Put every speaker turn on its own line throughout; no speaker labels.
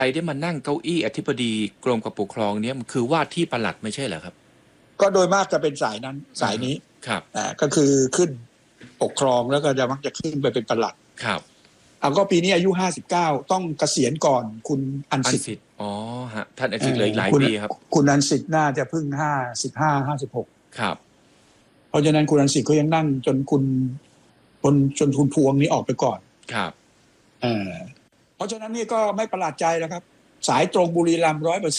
รได้มานั่งเก้าอี้อธิบดีกรมการปกครองเนี่ยมันคือว่าที่ปลัดไม่ใช่เหรอครับ
ก็โดยมากจะเป็นสายนั้นสายนี้
ครับ
ก็คือขึ้นปกครองแล้วก็จะมักจะขึ้นไปเป็นปลัด
ครับ
ก็ปีนี้อายุ59ต้องเกษียณก่อนคุณอันสิทธิ์
อ๋อฮะท่านอันสิทธิ์เลยหลายปีครับ
คุณอันสิทธิ์น่าจะเพิ่ง56
ครับ
เพราะฉะนั้นคุณอันสิทธิ์ก็ยังนั่งจนคุณพวงนี้ออกไปก่อน
ครับ
เพราะฉะนั้นนี่ก็ไม่ประหลาดใจแล้วครับสายตรงบุรีรัมย์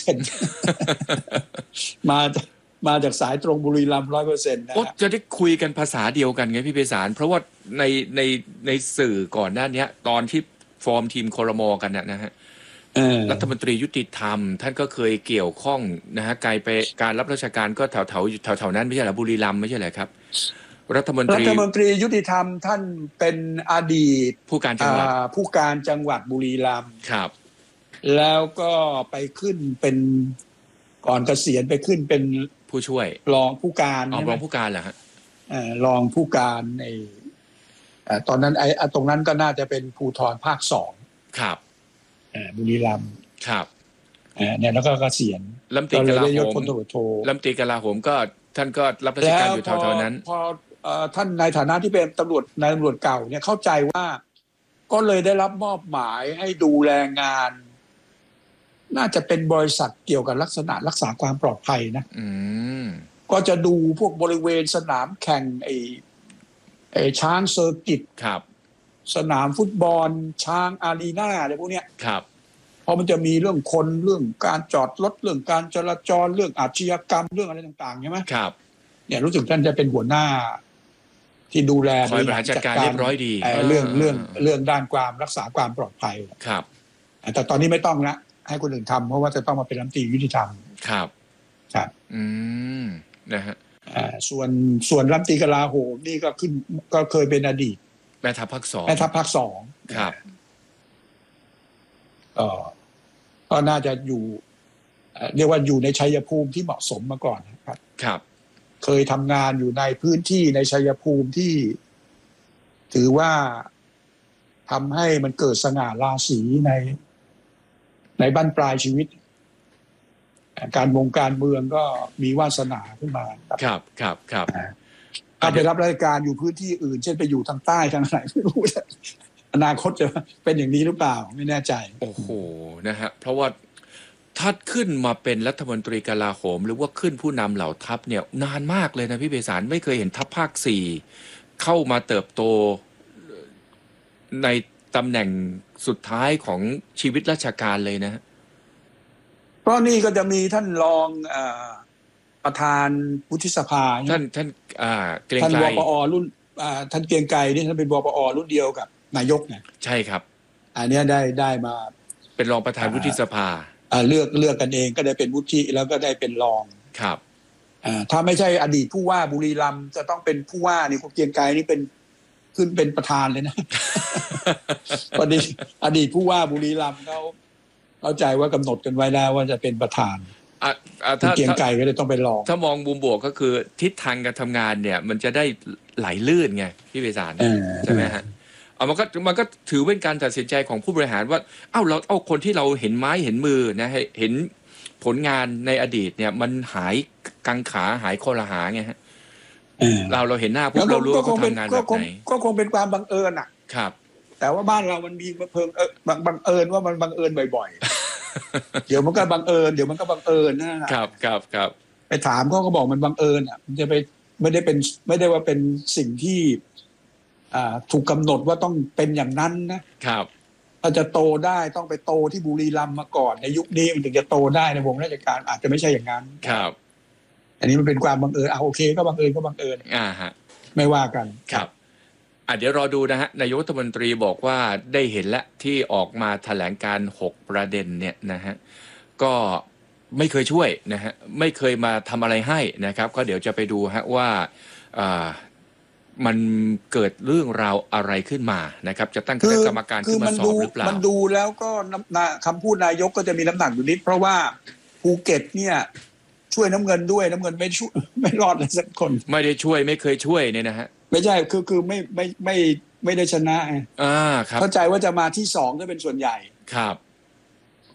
100% มาจากสายตรงบุรีรัมย์ 100% นะ
จะได้คุยกันภาษาเดียวกันไงพี่ไพศาลเพราะว่าในสื่อก่อนหน้านี้ตอนที่ฟอร์มทีมครม.กันนะฮะรัฐมนตรียุติธรรมท่านก็เคยเกี่ยวข้องนะฮะไปการรับราชการก็แถวนั้นไม่ใช่เหรอบุรีรัมย์ไม่ใช่เหรอครับรัฐมนตรี
ยุติธรรมท่านเป็นอดีต
ผู้การจังห
วัดบุรีรัมย์
ครับ
แล้วก็ไปขึ้นเป็นก่อนเกษียณไปขึ้นเป็น
ผู้ช่วย
รองผู้การ
รองผู้การเหรอฮะ
รองผู้การในตอนนั้นตรงนั้นก็น่าจะเป็นภูธรภาค2
ครับ
บุรีรัมย์
ครับ
เนี่ยแล้วก็เกษียณ
รัฐมนตรีกลาโหมรัฐมนตรีกลาโหมก็ท่านก็รับราชการอยู่แถวๆนั้น
พอท่านในฐานะที่เป็นตำรวจเก่าเนี่ยเข้าใจว่าก็เลยได้รับมอบหมายให้ดูแลงานน่าจะเป็นบริษัทเกี่ยวกับลักษณะรักษาความปลอดภัยนะก็จะดูพวกบริเวณสนามแข่งไอ้ช้างเซอร์กิต
ครับ
สนามฟุตบอลช้างอารีนาอะไรพวกเนี้ย
ครับ
เพราะมันจะมีเรื่องคนเรื่องการจอดรถเรื่องการจราจรเรื่องอาชญากรรมเรื่องอะไรต่างๆใช่ไหม
ครับ
เนี่ยรู้สึกท่านจะเป็นหัวหน้าที่ดูแล
คอยบริหารจัดการเรียบร้อยดี
เรื่องด้านความรักษาความปลอดภัย
ครับ
แต่ตอนนี้ไม่ต้องละให้คนอื่นทำเพราะว่าจะต้องมาเป็นรัฐมนตรียุติธรรม
ครับนะฮะ
ส่วนรัฐมนตรีกลาโหมนี่ก็เคยเป็นอดีต
แม่ทัพภาค2ครับ
ก็น่าจะอยู่เรียกว่าอยู่ในชัยภูมิที่เหมาะสมมาก่อนครับ
ครับ
เคยทำงานอยู่ในพื้นที่ในชัยภูมิที่ถือว่าทำให้มันเกิดสง่าราศีในบั้นปลายชีวิตการเมืองก็มีวาสนาขึ้นมา
ครับ
ถ้าไปรับราชการอยู่พื้นที่อื่นเช่นไปอยู่ทางใต้ทางไหนไม่รู้อนาคตจะเป็นอย่างนี้หรือเปล่าไม่แน่ใจ
โอ้โหนะฮะเพราะว่าถ้าขึ้นมาเป็นรัฐมนตรีกลาโหมหรือว่าขึ้นผู้นำเหล่าทัพเนี่ยนานมากเลยนะพี่ไพศาลไม่เคยเห็นทัพภาค4เข้ามาเติบโตในตำแหน่งสุดท้ายของชีวิตราชการเลยนะ
เพราะนี่ก็จะมีท่านรองประธานวุฒิสภา
ท่านเกรียงไกร
ท่านวปอรุ่นท่านเกรียงไกรนี่ท่านเป็นวปอรุ่นเดียวกับนายกไง
ใช่ครับ
อันนี้ได้มา
เป็นรองประธานวุฒิสภา
เลือกกันเองก็ได้เป็นวุฒิแล้วก็ได้เป็นรอง
ครับ
ถ้าไม่ใช่อดีตผู้ว่าบุรีรัมย์จะต้องเป็นผู้ว่านี่คุณเกรียงไกรนี่เป็นขึ้นเป็นประธานเลยนะพอดีอดีตผู้ว่าบุรีรัมย์เขาเข้าใจว่ากำหนดกันไว้แล้วว่าจะเป็นประธาน
ถ้า
เกรียงไกรก็เลยต้องเป็นรอง
ถ้ามองมุมบวกก็คือทิศทางการทำงานเนี่ยมันจะได้ไหลลื่นไงพี่ไพศาลใช่ไหมฮะมันก็ถือเป็นการตัดสินใจของผู้บริหารว่าเราเอาคนที่เราเห็นไม้เห็นมือนะเห็นผลงานในอดีตเนี่ยมันหายกังขาหายคอรหาไงฮะเราเห็นหน้าพวกเรารู้ว่าเขาทำงานแบบไหน
ก็คงเป็นความบังเอิญอ่ะ
ครับ
แต่ว่าบ้านเรามันมีเพิ่งบังเอิญว่ามันบังเอิญบ่อยๆเดี๋ยวมันก็บังเอิญเดี๋ยวมันก็บังเอิญ
นะครับ
ไปถามเขาก็บอกมันบังเอิญอ่ะมันจะไปไม่ได้ว่าเป็นสิ่งที่ถูกกำหนดว่าต้องเป็นอย่างนั้นนะครับถ้าจะโตได้ต้องไปโตที่บุรีรัมย์มาก่อนในยุคนี้มันถึงจะโตได้ในวงราชการอาจจะไม่ใช่อย่างนั้น
ครับ
อันนี้มันเป็นความบังเอิญโอเคก็บังเอิญ
ฮะ
ไม่ว่ากัน
ครับเดี๋ยวรอดูนะฮะนายกรัฐมนตรีบอกว่าได้เห็นแล้วที่ออกมาแถลงการ6ประเด็นเนี่ยนะฮะก็ไม่เคยช่วยนะฮะไม่เคยมาทำอะไรให้นะครับก็เดี๋ยวจะไปดูฮะว่ามันเกิดเรื่องราวอะไรขึ้นมานะครับจะตั้งคณะกรรมการขึ้นมาสอบหรือเปล่า
มันดูแล้วก็คำพูดนายกก็จะมีน้ำหนักอยู่นิดเพราะว่าภูเก็ตเนี่ยช่วยน้ำเงินด้วยน้ำเงินไม่ช่วยไม่รอดเลยสักคน
ไม่ได้ช่วยไม่เคยช่วยเนี่ยนะฮะ
ไม่ใช่คือไม่ได้ชนะครับเข้าใจว่าจะมาที่2จะเป็นส่วนใหญ่
ครับ